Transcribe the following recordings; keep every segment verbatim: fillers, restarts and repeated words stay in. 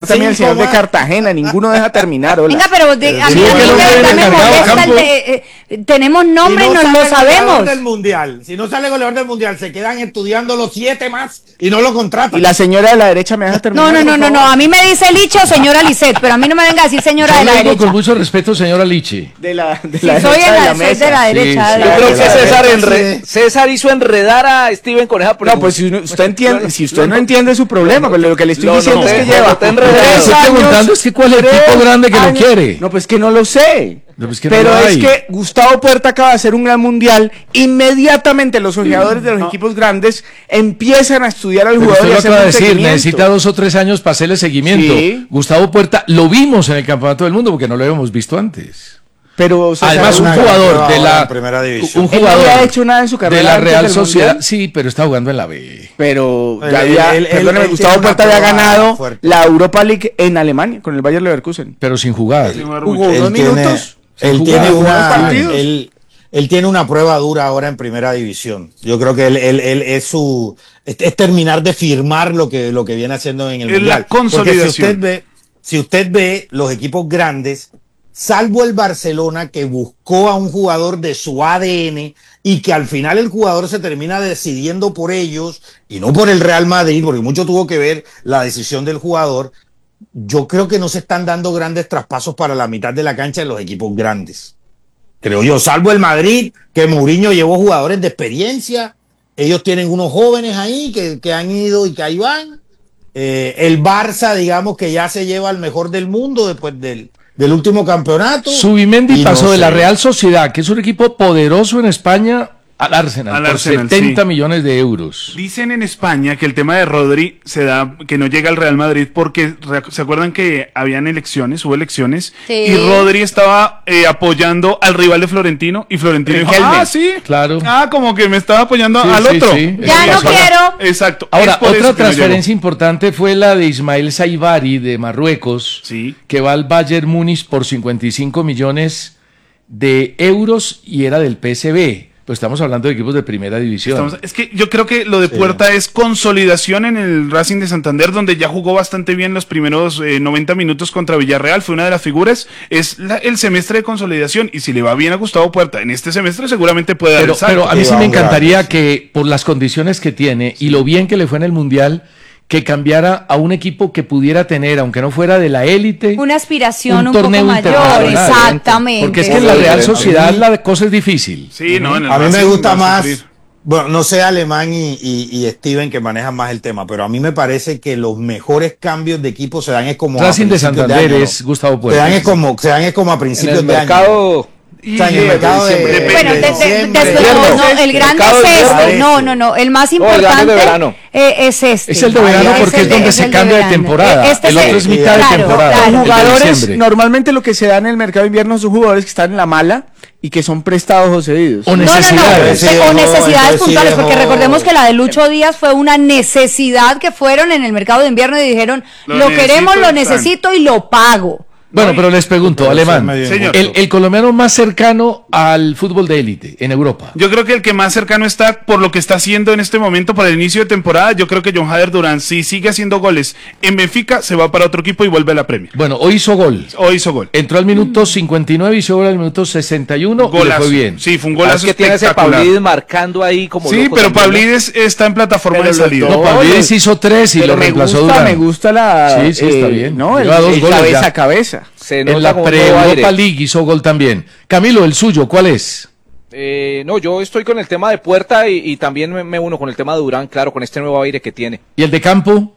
también el señor de Cartagena, ninguno deja terminar. Hola. Venga, pero de, a mí, Sí, a es mí que de no verdad viene me cargado molesta campo. el de, eh, eh, tenemos Si nombres y no nos sale lo goleador sabemos. del mundial, si no sale goleador del mundial, se quedan estudiando los siete más y no lo contratan. Y la señora de la derecha me deja terminar. No, no, no, no, no, a mí me dice Licho señora Lisset, pero a mí no me venga a decir señora Yo de la le digo derecha. con mucho respeto, señora Lichi. De la, de Si la soy derecha en de la, la soy mesa. de la derecha. Sí, de sí. la Yo creo que derecha. César, Sí. enre- César hizo enredar a Steven con esa pregunta. No, pues si uno- usted entiende, si usted no entiende su problema, pero lo que le estoy Lo diciendo noté, es que lo lleva noté Lo que enredado. le tres estoy años, preguntando es que cuál es el tres equipo grande que lo años. quiere. No, pues que no lo sé. No, pues que no Pero lo es hay. que Gustavo Puerta acaba de hacer un gran mundial. Inmediatamente los ojeadores de los equipos grandes empiezan a estudiar al Pero jugador usted y lo hacer acaba de un decir, seguimiento. necesita dos o tres años para hacerle seguimiento. Sí. Gustavo Puerta, lo vimos en el Campeonato del Mundo porque no lo habíamos visto antes. Pero o sea, Además, era un una- jugador gran de prueba la en primera división. un Él no jugador había hecho nada en su carrera de la antes Real del Sociedad, Mundial. sí, pero está jugando en la B. Pero Él- ya había, él- él- perdóneme, él Gustavo tiene una Puerta había prueba ganado fuerte. la Europa League en Alemania con el Bayer Leverkusen. Pero sin jugar. Jugó Él unos tiene- minutos. Él sin tiene jugar, una, partidos. él, él tiene una prueba dura ahora en primera división. Yo creo que él, él, él es su es, es terminar de firmar lo que lo que viene haciendo en el Es la mundial. consolidación. Porque si usted ve, si usted ve los equipos grandes, salvo el Barcelona que buscó a un jugador de su A D N y que al final el jugador se termina decidiendo por ellos y no por el Real Madrid, porque mucho tuvo que ver la decisión del jugador. Yo creo que no se están dando grandes traspasos para la mitad de la cancha en los equipos grandes. Creo yo, salvo el Madrid, que Mourinho llevó jugadores de experiencia. Ellos tienen unos jóvenes ahí que, que han ido y que ahí van. Eh, el Barça, digamos que ya se lleva al mejor del mundo después del, del último campeonato. Subimendi Y pasó no de la sé. Real Sociedad, que es un equipo poderoso en España, al Arsenal, Al por Arsenal, setenta sí. millones de euros. Dicen en España que el tema de Rodri se da, que no llega al Real Madrid porque re- se acuerdan que habían elecciones, hubo elecciones, Sí. y Rodri estaba eh, apoyando al rival de Florentino, y Florentino dijo, Riquelme. ah, sí, Claro. ah, como que me estaba apoyando Sí, al sí, otro. sí. Ya Eso no pasó. quiero. Exacto. Ahora, es por otra eso que no transferencia importante fue la de Ismael Saibari de Marruecos, Sí. que va al Bayern Múnich por cincuenta y cinco millones de euros y era del P S V. Pues estamos hablando de equipos de primera división. Estamos- es que yo creo que lo de Puerta es consolidación en el Racing de Santander, donde ya jugó bastante bien los primeros eh, noventa minutos contra Villarreal, fue una de las figuras, es la- el semestre de consolidación, y si le va bien a Gustavo Puerta en este semestre, seguramente puede dar Pero, el salto. pero a mí sí Lleva me un grado, encantaría sí. que, por las condiciones que tiene y lo bien que le fue en el Mundial, que cambiara a un equipo que pudiera tener, aunque no fuera de la élite, Una aspiración un un, poco torneo mayor, internacional. exactamente. Porque es que en la Sí, Real diferente. Sociedad la cosa es difícil. Sí, no, en el A mí me Racing gusta va a más, sufrir. bueno, no sé Alemán y, y, y Steven que manejan más el tema, pero a mí me parece que los mejores cambios de equipo se dan es como a Racing de principios Santander año, es Gustavo se Puerta. dan es como, se dan es como a En principios el de año. mercado, O sea, en el mercado de, Depende. de- Bueno, de de- de- diciembre, desde de- luego, no, el grande mercado de es este. invierno. No, no, no. El más No, el grande es importante de verano. eh, es este. Es el de verano Ah, porque el es donde de- se el cambia de verano. temporada. Eh, este El otro es el- mitad de claro, temporada. claro. el de Jugadores, diciembre. normalmente lo que se da en el mercado de invierno son jugadores que están en la mala y que son prestados o cedidos. O No, no, no, necesidades. Sí, eh, o dejó, necesidades entonces sí puntuales, porque dejó. recordemos que la de Lucho Díaz fue una necesidad que fueron en el mercado de invierno y dijeron, Lo lo, queremos, necesito, lo están. necesito y lo pago. Bueno, pero les pregunto, Pero Alemán, eso es medio Señor. el, el colombiano más cercano al fútbol de élite en Europa. Yo creo que el que más cercano está por lo que está haciendo en este momento para el inicio de temporada, yo creo que John Hader Durán, si sigue haciendo goles en Benfica, se va para otro equipo y vuelve a la Premier. Bueno, hoy hizo gol. O hizo gol. Entró al minuto cincuenta y nueve y hizo gol al minuto sesenta y uno y le Golazo. fue bien. Sí, fue un es golazo que tiene ese espectacular. Pavlidis marcando ahí como Sí, loco pero también, ¿no? Pavlidis está en plataforma Pero de los salida. dos- No, Pavlidis hizo tres y Pero lo me reemplazó gusta, Durán. me gusta la Sí, sí, está bien. no, el, Lleva dos el goles cabeza ya. a cabeza. Se En nota la como un nuevo aire. pre-Europa League hizo gol también. Camilo, el suyo, ¿cuál es? Eh, no, yo estoy con el tema de Puerta y, y también me, me uno con el tema de Durán, claro, con este nuevo aire que tiene. ¿Y el de campo?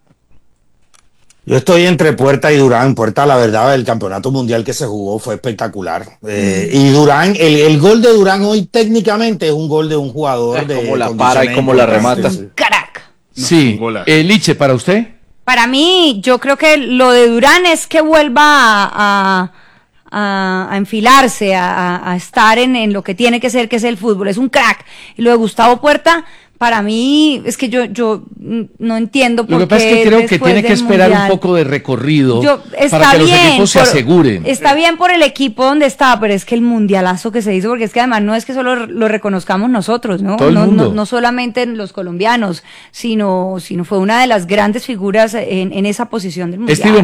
Yo estoy entre Puerta y Durán. Puerta, la verdad, el campeonato mundial que se jugó fue espectacular. Eh, y Durán, el, el gol de Durán hoy técnicamente es un gol de un jugador Eh, de cómo la para y condiciones cómo la importantes. remata. Carac. Sí. un golazo. Eh, Liche, ¿para usted? Para mí, yo creo que lo de Durán es que vuelva a, a, a- a enfilarse, a, a- a estar en, en lo que tiene que ser, que es el fútbol. Es un crack. Y lo de Gustavo Puerta, para mí, es que yo, yo mm, no entiendo por qué. Lo que pasa es que creo que después tiene que del esperar Mundial- un poco de recorrido Yo- está para que los bien, equipos se por- aseguren. Está bien por el equipo donde está, pero es que el mundialazo que se hizo, porque es que además no es que solo lo reconozcamos nosotros, ¿no? Todo el no, mundo. no, no solamente los colombianos, sino, sino fue una de las grandes figuras en, en esa posición del mundial. Steven,